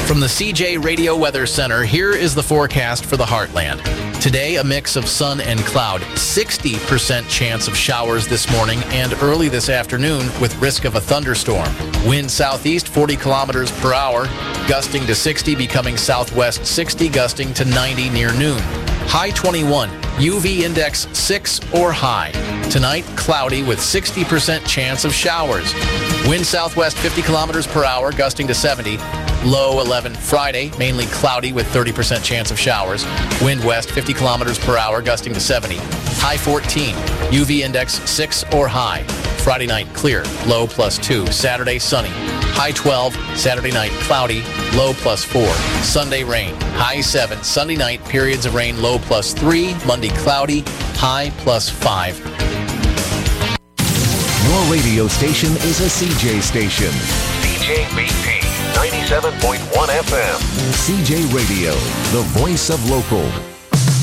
From the CJ Radio Weather Center, here is the forecast for the Heartland. Today, a mix of sun and cloud. 60% chance of showers this morning and early this afternoon with risk of a thunderstorm. Wind southeast 40 kilometers per hour, gusting to 60, becoming southwest 60, gusting to 90 near noon. High 21, UV index 6 or high. Tonight, cloudy with 60% chance of showers. Wind southwest 50 kilometers per hour, gusting to 70. Low 11 Friday, mainly cloudy with 30% chance of showers. Wind west 50 kilometers per hour, gusting to 70. High 14, UV index 6 or high. Friday night clear, low +2. Saturday sunny. High 12, Saturday night cloudy, low +4. Sunday rain, high 7. Sunday night periods of rain, low +3. Monday cloudy, high +5. Your radio station is a CJ station. CJBP 97.1 FM. CJ Radio, the voice of local.